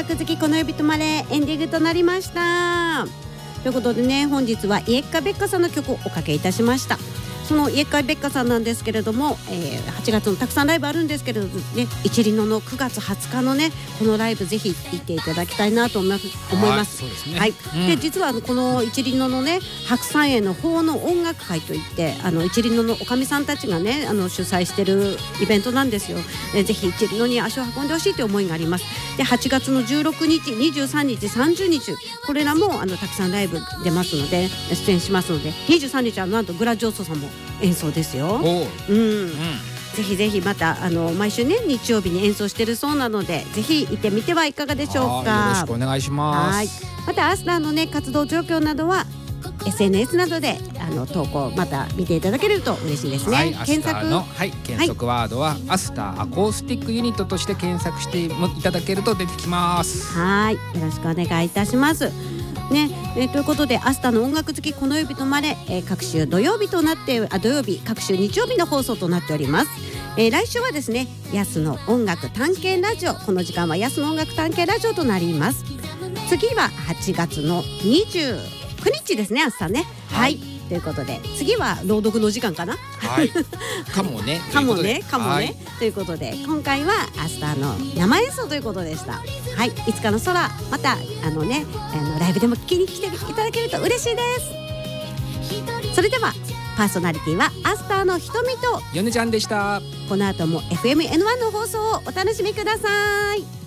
楽好きこの呼び止まれエンディングとなりました。ということでね、本日はイエッカベッカさんの曲をおかけいたしました。そのイエッカベッカさんなんですけれども、8月のたくさんライブあるんですけれどね、一輪の9月20日のねこのライブぜひ行っていただきたいなと思います。 そうですね。 はい。で実はこの一輪のね白山園の法の音楽会といって一輪のおかみさんたちがね主催してるイベントなんですよ。ぜひ一輪に足を運んでほしいという思いがあります。で8月の16日、23日、30日これらもたくさんライブ出ますので出演しますので、23日はなんとグラジョーソさんも演奏ですよ。ぜひぜひまた毎週ね日曜日に演奏してるそうなので、ぜひ行ってみてはいかがでしょうか。 よろしくお願いします。 はい。またアスターのね活動状況などは SNS などで投稿また見ていただけると嬉しいですね。 はい、検索ワードはアスターアコースティックユニットとして検索していただけると出てきます。 はい、よろしくお願いいたしますね。ということでアスターの音楽好きこの呼び止まれ、各週土曜日となって土曜日各週日曜日の放送となっております。来週はですねヤスの音楽探検ラジオ、この時間はヤスの音楽探検ラジオとなります。次は8月の29日ですね、アスターね。はい、ということで次は朗読の時間かな。 はいかもねかもねということで今回はアスターの生演奏ということでした。はい、いつかの空またライブでも聴きに来ていただけると嬉しいです。それではパーソナリティはアスターのひとみとヨネちゃんでした。 この後も FMN1 の放送をお楽しみください。